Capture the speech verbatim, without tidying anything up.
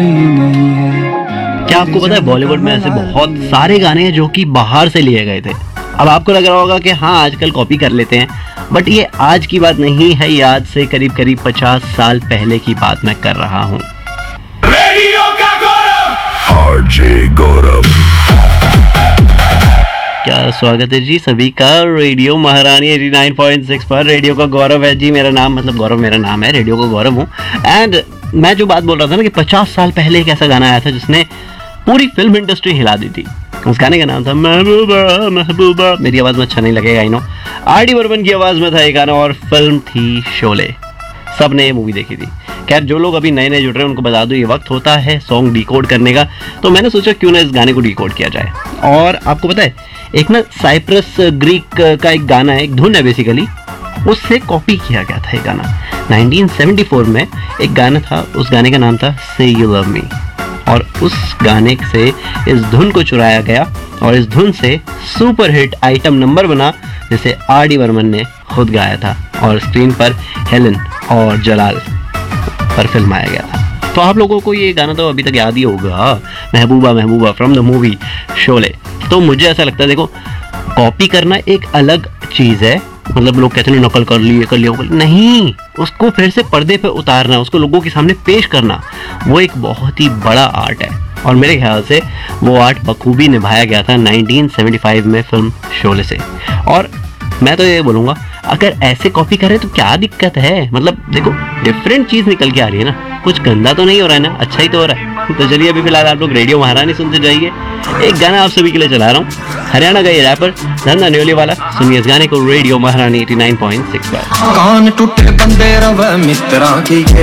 क्या आपको पता है बॉलीवुड में ऐसे बहुत सारे गाने हैं जो कि बाहर से लिए गए थे। अब आपको लग रहा होगा कि हाँ आजकल कॉपी कर लेते हैं, बट ये आज की बात नहीं है, ये आज से करीब करीब पचास साल पहले की बात मैं कर रहा हूँ। रेडियो का गौरव आरजे गौरव। क्या स्वागत है जी सभी का रेडियो महारानी नवासी पॉइंट सिक्स पर। रेडियो का गौरव है जी मेरा नाम, मतलब गौरव मेरा नाम है, रेडियो का गौरव हूँ। एंड मैं जो बात बोल रहा था ना कि पचास साल पहले एक ऐसा गाना आया था जिसने पूरी फिल्म इंडस्ट्री हिला दी थी। उस गाने का नाम था महबूबा महबूबा। मेरी आवाज़ में अच्छा नहीं लगेगा, I know. R D Burman की आवाज़ में था ये गाना और फिल्म थी शोले। सब ने ये मूवी देखी थी। खैर जो लोग अभी नए नए जुड़ रहे हैं उनको बता दो ये वक्त होता है सॉन्ग डिकोड करने का, तो मैंने सोचा क्यों ना इस गाने को डिकोड किया जाए। और आपको पता है एक ना साइप्रस ग्रीक का एक गाना है, एक धुन है बेसिकली, उससे कॉपी किया गया था ये गाना। नाइनटीन सेवेंटी फोर में एक गाना था, उस गाने का नाम था से यू लव मी, और उस गाने से इस धुन को चुराया गया और इस धुन से सुपर हिट आइटम नंबर बना जिसे आर डी बर्मन ने खुद गाया था और स्क्रीन पर हेलन और जलाल पर फिल्माया गया था। तो आप लोगों को ये गाना तो अभी तक याद ही होगा, महबूबा महबूबा फ्रॉम द मूवी शोले। तो मुझे ऐसा लगता है देखो कॉपी करना एक अलग चीज़ है, मतलब लोग कहते हैं नकल कर लिए कर लिया, नहीं, उसको फिर से पर्दे पे उतारना, उसको लोगों के सामने पेश करना, वो एक बहुत ही बड़ा आर्ट है। और मेरे ख्याल से वो आर्ट बखूबी निभाया गया था नाइनटीन सेवेंटी फाइव में फिल्म शोले से। और मैं तो ये बोलूँगा अगर ऐसे कॉपी करें तो क्या दिक्कत है, मतलब देखो डिफरेंट चीज़ निकल के आ रही है ना, कुछ गंदा तो नहीं हो रहा है ना, अच्छा ही तो हो रहा है। तो चलिए अभी फिलहाल आप लोग रेडियो महारानी सुनते जाइए। एक गाना आप सभी के लिए चला रहा हूँ, हरियाणा का ये रैपर धंधा न्योली वाला। सुनिए इस गाने को रेडियो महारानी नवासी पॉइंट सिक्स पर। कान टूटे बंदे रवे मित्रा की